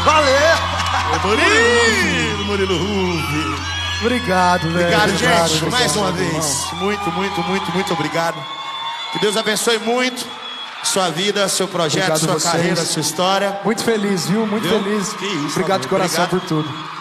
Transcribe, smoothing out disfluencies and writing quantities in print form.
Valeu! Murilo Rubi. Obrigado, velho. Obrigado, gente. Mais uma vez. Muito obrigado. Que Deus abençoe muito sua vida, seu projeto, sua carreira, sua história. Muito feliz, viu? Muito feliz. Que isso, obrigado de coração por tudo.